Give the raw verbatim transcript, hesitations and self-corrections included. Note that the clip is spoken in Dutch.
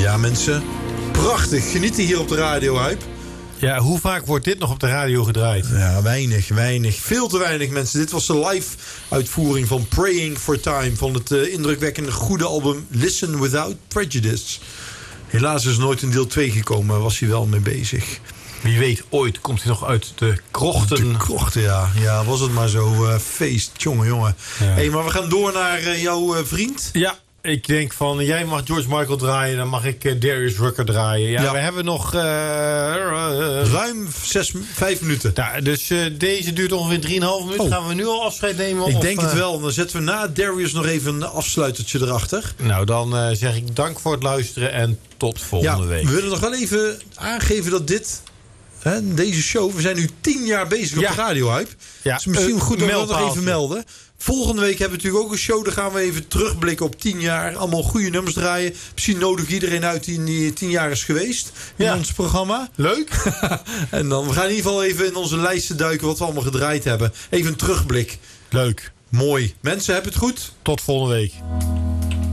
Ja, mensen. Prachtig. Genieten hier op de Radio Hype. Ja, hoe vaak wordt dit nog op de radio gedraaid? Ja, weinig, weinig. Veel te weinig, mensen. Dit was de live uitvoering van Praying for Time... van het uh, indrukwekkende goede album Listen Without Prejudice. Helaas is er nooit een deel twee gekomen. Was hij wel mee bezig. Wie weet, ooit komt hij nog uit de krochten. De krochten, ja. Ja, was het maar zo. Uh, feest, jongen, jongen. Ja. Hey, maar we gaan door naar uh, jouw uh, vriend. Ja. Ik denk van, jij mag George Michael draaien... dan mag ik uh, Darius Rucker draaien. Ja, ja. We hebben nog... Uh, uh, Ruim zes, vijf minuten. Nou, dus uh, deze duurt ongeveer drieënhalf minuten. Oh. Gaan we nu al afscheid nemen? Ik of, denk uh, het wel. Dan zetten we na Darius nog even een afsluitertje erachter. Nou, dan uh, zeg ik dank voor het luisteren... en tot volgende ja, week. We willen nog wel even aangeven dat dit... Hè, deze show, we zijn nu tien jaar bezig op ja. de Radio Hype. Ja. Het is misschien uh, goed dat we dat nog even melden. Volgende week hebben we natuurlijk ook een show. Daar gaan we even terugblikken op tien jaar. Allemaal goede nummers draaien. Misschien nodig iedereen uit die in die tien jaar is geweest. In ja. ons programma. Leuk. En dan, we gaan in ieder geval even in onze lijsten duiken wat we allemaal gedraaid hebben. Even een terugblik. Leuk. Mooi. Mensen, heb het goed. Tot volgende week.